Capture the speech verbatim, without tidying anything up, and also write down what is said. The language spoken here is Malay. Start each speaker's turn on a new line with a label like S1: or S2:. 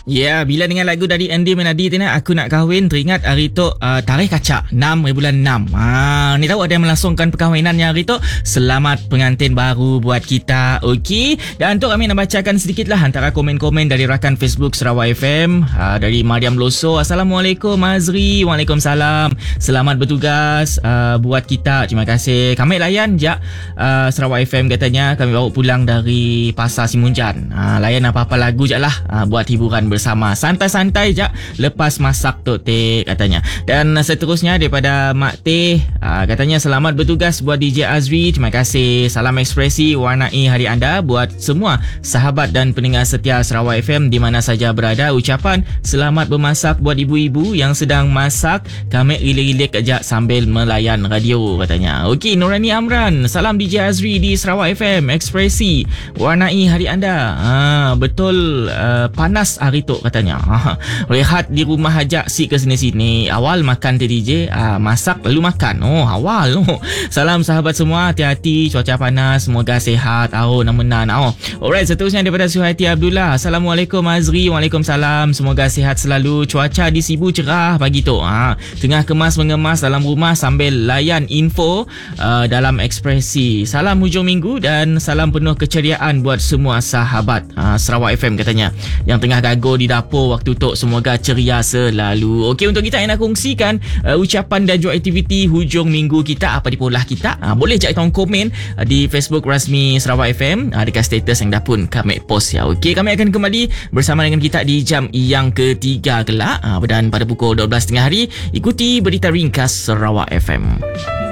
S1: Ya, yeah, bila dengan lagu dari Andy Menadi tu, Aku Nak Kahwin, teringat hari tu uh, tarikh kacak enam hari bulan enam. Ha, ni tahu ada yang melangsungkan perkahwinannya hari tu. Selamat pengantin baru buat kita. Okey. Dan untuk kami nak bacakan sedikitlah antara komen-komen dari rakan Facebook Sarawak F M. Uh, dari Mariam Loso. Assalamualaikum Azri. Waalaikumsalam. Selamat bertugas uh, buat kita. Terima kasih. Kami layan jak uh, Sarawak F M katanya. Kami bawa pulang dari Pasar Simunjan. Uh, layan apa-apa lagu je lah uh, buat hiburan bersama. Santai-santai je lepas masak Tok Teh katanya. Dan seterusnya daripada Mak Teh, uh, katanya selamat bertugas buat D J Azri. Terima kasih. Salam ekspresi warnai hari anda buat semua sahabat dan pendengar setia Sarawak F M di mana saja berada. Ucapan selamat bermasak buat ibu-ibu yang sedang masak. Kami rilik-rilik kejap sambil melayan radio katanya. Okey, Nurani Amran. Salam D J Azri di Sarawak F M. Ekspresi warnai hari anda. Ha, betul uh, panas hari tu katanya. Ha, rehat di rumah aja si ke sini-sini. Awal makan D J, uh, masak lalu makan. Oh, awal. Oh. Salam sahabat semua, hati-hati cuaca panas, semoga sihat. Oh, namenan. Oh. Alright, seterusnya daripada Suhaiti Abdullah. Assalamualaikum Azri. Waalaikumsalam. Semoga sihat selalu. Cuaca di Sibu cerah pagi tu. Ha, tengah kemas mengemas dalam rumah sambil layan info uh, dalam ekspresi. Salam hujung minggu dan salam penuh keceriaan buat semua sahabat uh, Sarawak F M katanya yang tengah gago di dapur waktu tu. Semoga ceria selalu. Okey, untuk kita yang nak kongsikan uh, ucapan dan juga aktiviti hujung minggu kita, apa di polah kita, uh, boleh je tolong komen uh, di Facebook rasmi Sarawak F M uh, dekat status yang dah pun kami post ya. Okey, kami akan kembali bersama dengan kita di jam yang ketiga kelak uh, dan pada pukul dua belas tiga puluh hari ikuti berita ringkas Sarawak F M.